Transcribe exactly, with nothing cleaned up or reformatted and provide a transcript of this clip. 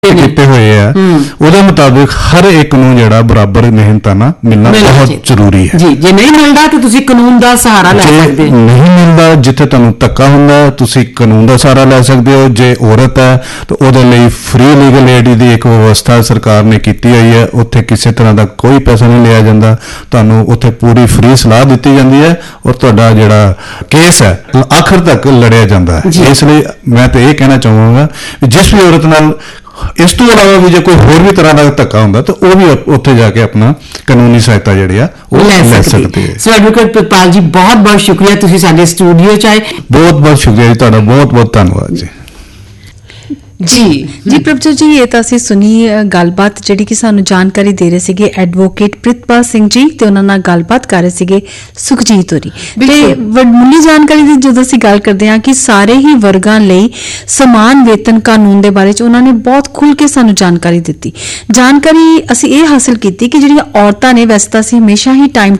ਕੀਤੇ ਹੋਏ ਆ ਉਹਦੇ ਮੁਤਾਬਿਕ ਹਰ ਇੱਕ ਨੂੰ ਜਿਹੜਾ ਬਰਾਬਰ ਮਿਹਨਤਾਨਾ ਮਿਲਣਾ ਬਹੁਤ ਜ਼ਰੂਰੀ ਹੈ ਜੀ। ਜੇ ਨਹੀਂ ਮਿਲਦਾ ਤਾਂ ਤੁਸੀਂ ਕਾਨੂੰਨ ਦਾ ਸਹਾਰਾ ਲੈ ਸਕਦੇ ਹੋ। ਨਹੀਂ ਮਿਲਦਾ, ਜਿੱਥੇ ਤੁਹਾਨੂੰ ਧੱਕਾ ਹੁੰਦਾ ਤੁਸੀਂ ਕਾਨੂੰਨ ਦਾ ਸਹਾਰਾ ਲੈ ਸਕਦੇ ਹੋ। ਜੇ ਔਰਤ ਹੈ ਤਾਂ ਉਹਦੇ ਲਈ ਫ੍ਰੀ ਲੀਗਲ ਏਡ ਦੀ ਇੱਕ ਵਿਵਸਥਾ ਸਰਕਾਰ ਨੇ ਕੀਤੀ ਹੋਈ ਹੈ। ਉੱਥੇ ਕਿਸੇ ਤਰ੍ਹਾਂ ਦਾ ਕੋਈ ਪੈਸਾ ਨਹੀਂ ਲਿਆ ਜਾਂਦਾ, ਤੁਹਾਨੂੰ ਉੱਥੇ ਪੂਰੀ ਫ੍ਰੀ ਸਲਾਹ ਦਿੱਤੀ ਜਾਂਦੀ ਹੈ ਔਰ ਤੁਹਾਡਾ ਜਿਹੜਾ ਕੇਸ ਹੈ ਆਖਰ ਤੱਕ ਲੜਿਆ ਜਾਂਦਾ ਹੈ। ਇਸ ਲਈ ਮੈਂ ਤਾਂ ਇਹ ਕਹਿਣਾ ਚਾਹਾਂਗਾ ਕਿ ਜਿਸ ਵੀ ਔਰਤ ਨਾਲ ਇਸ ਤੋਂ ਇਲਾਵਾ ਵੀ ਜੇ ਕੋਈ ਹੋਰ ਵੀ ਤਰ੍ਹਾਂ ਦਾ ਧੱਕਾ ਹੁੰਦਾ ਤਾਂ ਉਹ ਵੀ ਉੱਥੇ ਜਾ ਕੇ ਆਪਣਾ ਕਾਨੂੰਨੀ ਸਹਾਇਤਾ ਜਿਹੜੀ ਆ ਉਹ ਲੈ ਸਕਦੇ ਹੈ। ਸੋ ਐਡਵੋਕੇਟ ਪ੍ਰਿਤਪਾਲ ਜੀ ਬਹੁਤ ਬਹੁਤ ਸ਼ੁਕਰੀਆ, ਤੁਸੀਂ ਸਾਡੇ ਸਟੂਡੀਓ 'ਚ ਆਏ। ਬਹੁਤ ਬਹੁਤ ਸ਼ੁਕਰੀਆ ਜੀ ਤੁਹਾਡਾ, ਬਹੁਤ ਬਹੁਤ ਧੰਨਵਾਦ ਜੀ। ਜੀ ਜੀ ਪ੍ਰਭਜੋਤ ਜੀ, ਇਹ ਤਾਂ ਅਸੀਂ ਸੁਣੀ ਗੱਲਬਾਤ ਜਿਹੜੀ ਕਿ ਸਾਨੂੰ ਜਾਣਕਾਰੀ ਦੇ ਰਹੇ ਸੀਗੇ ਐਡਵੋਕੇਟ ਪ੍ਰਿਤਪਾਲ ਸਿੰਘ ਜੀ, ਤੇ ਉਹਨਾਂ ਨਾਲ ਗੱਲਬਾਤ ਕਰ ਰਹੇ ਸੀਗੇ ਸੁਖਜੀਤ ਹੋਰੀ। ਤੇ ਵਡਮੁੱਲੀ ਜਾਣਕਾਰੀ ਦੀ ਜਦੋਂ ਅਸੀਂ ਗੱਲ ਕਰਦੇ ਹਾਂ ਕਿ ਸਾਰੇ ਹੀ ਵਰਗਾਂ ਲਈ ਸਮਾਨ ਵੇਤਨ ਕਾਨੂੰਨ ਦੇ ਬਾਰੇ ਚ ਉਹਨਾਂ ਨੇ ਬਹੁਤ ਖੁੱਲ ਕੇ ਸਾਨੂੰ ਜਾਣਕਾਰੀ ਦਿੱਤੀ। ਜਾਣਕਾਰੀ ਅਸੀਂ ਇਹ ਹਾਸਲ ਕੀਤੀ ਕਿ ਜਿਹੜੀਆਂ ਔਰਤਾਂ ਨੇ, ਵੈਸੇ ਤਾਂ ਅਸੀਂ ਹਮੇਸ਼ਾ ਹੀ ਟਾਈਮ